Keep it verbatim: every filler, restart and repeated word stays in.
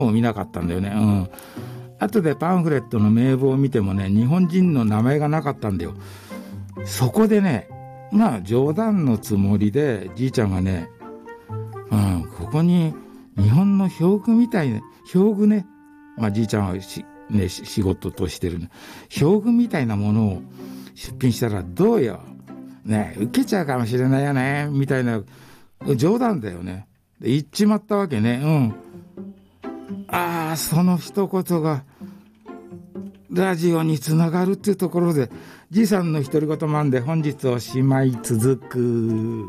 を見なかったんだよね。うん。後でパンフレットの名簿を見てもね、日本人の名前がなかったんだよ。そこでね、まあ冗談のつもりでじいちゃんがね、うん、ここに日本の表具みたいな、表具ね、まあじいちゃんはし、ね、仕事としてる、ね、表具みたいなものを出品したらどうよ。ね、受けちゃうかもしれないよね、みたいな冗談だよね。で言っちまったわけね。うん。ああ、その一言がラジオにつながるっていうところで、じいさんの独り言マンで本日おしまい。続く。